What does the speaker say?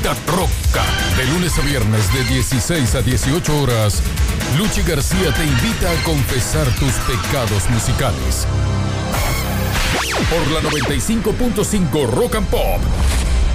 Planeta Roca. De lunes a viernes de 16 a 18 horas, Luchi García te invita a confesar tus pecados musicales. Por la 95.5 Rock and Pop.